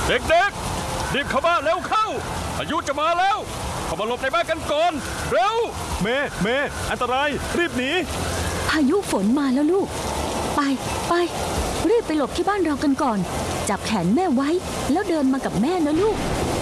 เด็กๆรีบเข้าบ้านเร็วเข้าพายุจะมาแล้วเข้ามาหลบในบ้านกันก่อนเร็วเมอันตรายรีบหนีพายุฝนมาแล้วลูกไปรีบไปหลบที่บ้านเรากันก่อนจับแขนแม่ไว้แล้วเดินมากับแม่นะลูก